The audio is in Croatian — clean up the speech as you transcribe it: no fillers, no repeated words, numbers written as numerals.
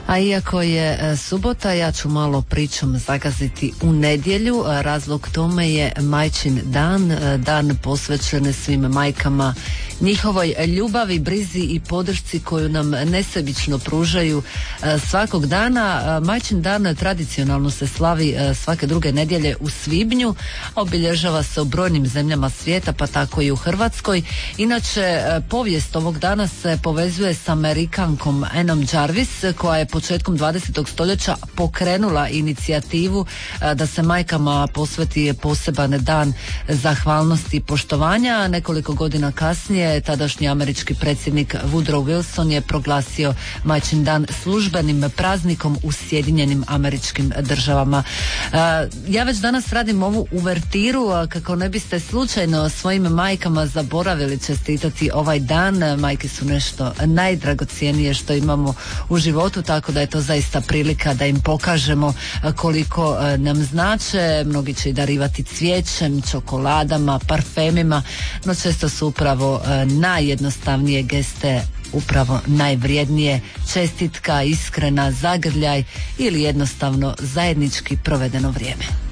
A iako je subota, ja ću malo pričom zagaziti u nedjelju. Razlog tome je Majčin dan, dan posvećen svim majkama, njihovoj ljubavi, brizi i podršci koju nam nesebično pružaju svakog dana. Majčin dan tradicionalno se slavi svake druge nedjelje u svibnju, obilježava se u brojnim zemljama svijeta, pa tako i u Hrvatskoj. Inače, povijest ovog dana se povezuje s Amerikankom Annom Jarvis, koja je početkom 20. stoljeća pokrenula inicijativu da se majkama posveti poseban dan zahvalnosti i poštovanja. Nekoliko godina kasnije tadašnji američki predsjednik Woodrow Wilson je proglasio Majčin dan službenim praznikom u Sjedinjenim Američkim Državama. Ja već danas radim ovu uvertiru kako ne biste slučajno svojim majkama zaboravili čestitati ovaj dan. Majke su nešto najdragocjenije što imamo u životu, tako da je to zaista prilika da im pokažemo koliko nam znače. Mnogi će i darivati cvijećem, čokoladama, parfemima, no često su upravo najjednostavnije geste upravo najvrijednije: čestitka, iskrena, zagrljaj ili jednostavno zajednički provedeno vrijeme.